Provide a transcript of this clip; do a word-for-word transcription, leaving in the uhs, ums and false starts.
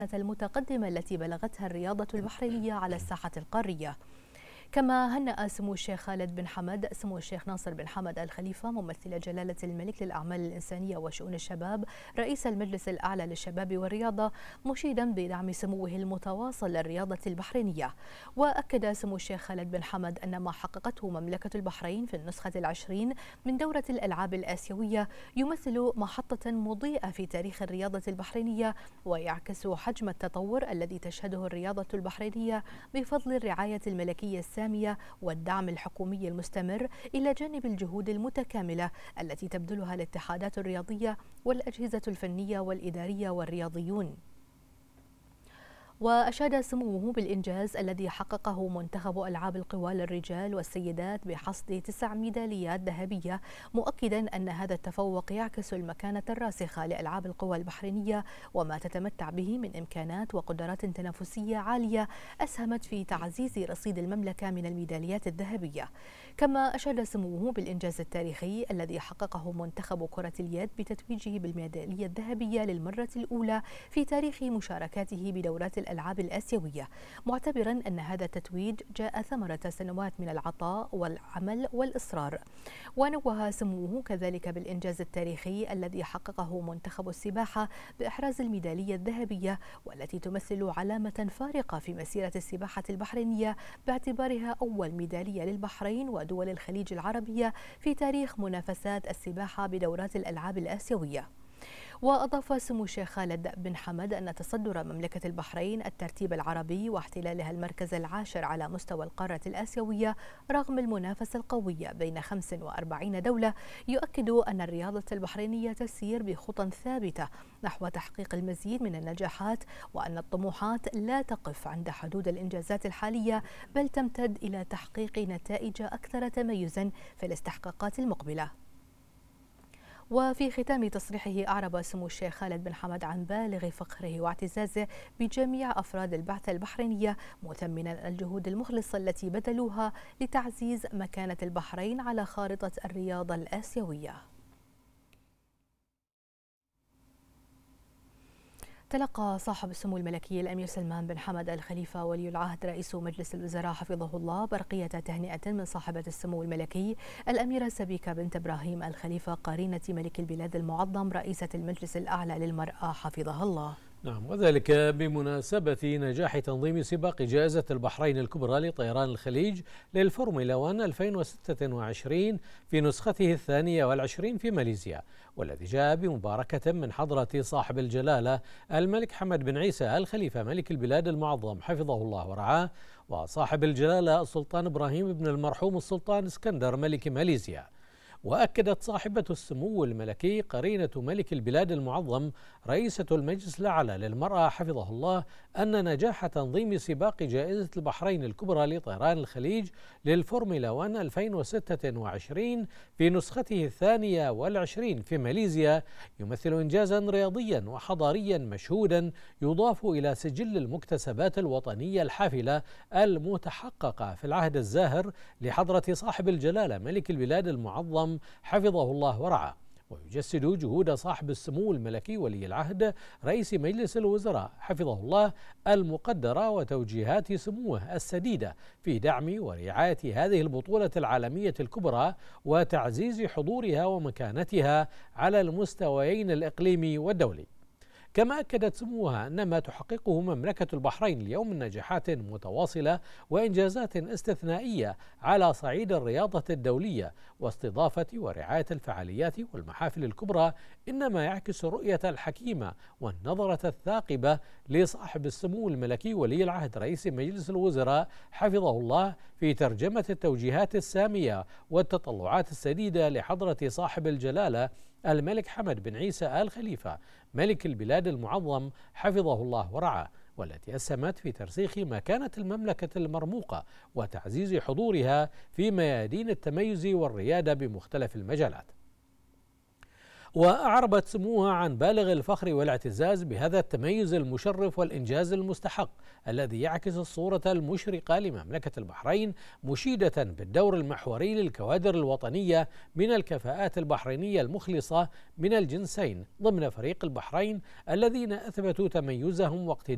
المتقدمة التي بلغتها الرياضة البحرينية على الساحة القارية. كما هنأ سمو الشيخ خالد بن حمد سمو الشيخ ناصر بن حمد الخليفة ممثل جلالة الملك للأعمال الإنسانية وشؤون الشباب رئيس المجلس الأعلى للشباب والرياضة، مشيدا بدعم سموه المتواصل للرياضة البحرينية. وأكد سمو الشيخ خالد بن حمد أن ما حققته مملكة البحرين في النسخة العشرين من دورة الألعاب الآسيوية يمثل محطة مضيئة في تاريخ الرياضة البحرينية، ويعكس حجم التطور الذي تشهده الرياضة البحرينية بفضل الرعاية الملكية السامية والدعم الحكومي المستمر، إلى جانب الجهود المتكاملة التي تبذلها الاتحادات الرياضية والأجهزة الفنية والإدارية والرياضيون. وأشاد سموه بالإنجاز الذي حققه منتخب ألعاب القوى للرجال والسيدات بحصد تسع ميداليات ذهبية، مؤكدا أن هذا التفوق يعكس المكانة الراسخة لألعاب القوى البحرينية وما تتمتع به من إمكانات وقدرات تنافسية عالية أسهمت في تعزيز رصيد المملكة من الميداليات الذهبية. كما أشاد سموه بالإنجاز التاريخي الذي حققه منتخب كرة اليد بتتويجه بالميدالية الذهبية للمرة الأولى في تاريخ مشاركاته بدورات الألعاب الآسيوية، معتبرا أن هذا التتويج جاء ثمرة سنوات من العطاء والعمل والإصرار. ونوه سموه كذلك بالإنجاز التاريخي الذي حققه منتخب السباحة بإحراز الميدالية الذهبية، والتي تمثل علامة فارقة في مسيرة السباحة البحرينية باعتبارها أول ميدالية للبحرين ودول الخليج العربية في تاريخ منافسات السباحة بدورات الألعاب الآسيوية. وأضاف سمو الشيخ خالد بن حمد أن تصدر مملكة البحرين الترتيب العربي واحتلالها المركز العاشر على مستوى القارة الآسيوية رغم المنافسة القوية بين خمس وأربعين دولة يؤكد أن الرياضة البحرينية تسير بخطى ثابتة نحو تحقيق المزيد من النجاحات، وأن الطموحات لا تقف عند حدود الإنجازات الحالية بل تمتد إلى تحقيق نتائج أكثر تميزا في الاستحقاقات المقبلة. وفي ختام تصريحه أعرب سمو الشيخ خالد بن حمد عن بالغ فخره واعتزازه بجميع أفراد البعثة البحرينية، مثمنا الجهود المخلصة التي بذلوها لتعزيز مكانة البحرين على خارطة الرياضة الآسيوية. تلقى صاحب السمو الملكي الأمير سلمان بن حمد الخليفة ولي العهد رئيس مجلس الوزراء حفظه الله برقية تهنئة من صاحبة السمو الملكي الأميرة سبيكة بنت إبراهيم الخليفة قرينة ملك البلاد المعظم رئيسة المجلس الأعلى للمرأة حفظها الله. نعم، وذلك بمناسبة نجاح تنظيم سباق جائزة البحرين الكبرى لطيران الخليج للفورمولا واحد ألفين وستة وعشرين في نسخته الثانية والعشرين في ماليزيا، والذي جاء بمباركة من حضرة صاحب الجلالة الملك حمد بن عيسى الخليفة ملك البلاد المعظم حفظه الله ورعاه، وصاحب الجلالة السلطان إبراهيم بن المرحوم السلطان اسكندر ملك ماليزيا. وأكدت صاحبة السمو الملكي قرينة ملك البلاد المعظم رئيسة المجلس الأعلى للمرأة حفظه الله أن نجاح تنظيم سباق جائزة البحرين الكبرى لطيران الخليج للفورمولا واحد ألفين وستة وعشرين في نسخته الثانية والعشرين في ماليزيا يمثل إنجازا رياضيا وحضاريا مشهودا يضاف إلى سجل المكتسبات الوطنية الحافلة المتحققة في العهد الزاهر لحضرة صاحب الجلالة ملك البلاد المعظم حفظه الله ورعاه، ويجسد جهود صاحب السمو الملكي ولي العهد رئيس مجلس الوزراء حفظه الله المقدرة وتوجيهات سموه السديدة في دعم ورعاية هذه البطولة العالمية الكبرى وتعزيز حضورها ومكانتها على المستويين الإقليمي والدولي. كما أكدت سموها أن ما تحققه مملكة البحرين اليوم من نجاحات متواصلة وإنجازات استثنائية على صعيد الرياضة الدولية واستضافة ورعاية الفعاليات والمحافل الكبرى إنما يعكس الرؤية الحكيمة والنظرة الثاقبة لصاحب السمو الملكي ولي العهد رئيس مجلس الوزراء حفظه الله في ترجمة التوجيهات السامية والتطلعات السديدة لحضرة صاحب الجلالة الملك حمد بن عيسى الخليفة ملك البلاد المعظم حفظه الله ورعاه، والتي أسهمت في ترسيخ مكانة المملكة المرموقة وتعزيز حضورها في ميادين التميز والريادة بمختلف المجالات. وأعربت سموها عن بالغ الفخر والاعتزاز بهذا التميز المشرف والإنجاز المستحق الذي يعكس الصورة المشرقة لمملكة البحرين، مشيدة بالدور المحوري للكوادر الوطنية من الكفاءات البحرينية المخلصة من الجنسين ضمن فريق البحرين الذين أثبتوا تميزهم واقتدارهم